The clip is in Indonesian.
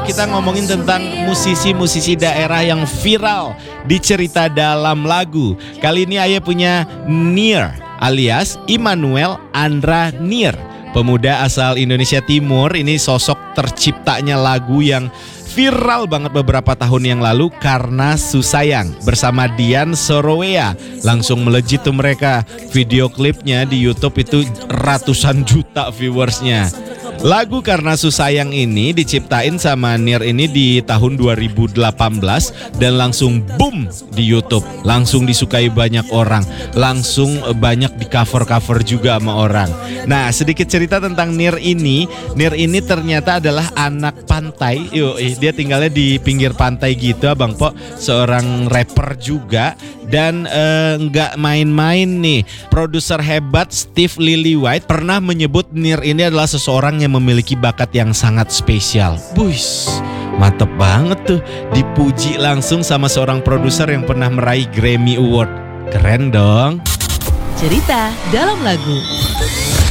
kita ngomongin tentang musisi-musisi daerah yang viral di cerita dalam lagu. Kali ini Ayah punya Near alias Immanuel Andra Near. Pemuda asal Indonesia Timur, ini sosok terciptanya lagu yang viral banget beberapa tahun yang lalu karena Susayang bersama Dian Sorowea. Langsung melejit tuh mereka. Video klipnya di YouTube itu ratusan juta viewersnya. Lagu Karena Susayang ini diciptain sama Near ini di tahun 2018 dan langsung boom di YouTube. Langsung disukai banyak orang, langsung banyak di cover-cover juga sama orang. Nah, sedikit cerita tentang Near ini. Near ini ternyata adalah anak pantai. Dia tinggalnya di pinggir pantai gitu, Abang Po. Seorang rapper juga. Dan nggak main-main nih, produser hebat Steve Lillywhite pernah menyebut Near ini adalah seseorang yang memiliki bakat yang sangat spesial. Buis, mantep banget tuh, dipuji langsung sama seorang produser yang pernah meraih Grammy Award. Keren dong. Cerita dalam lagu.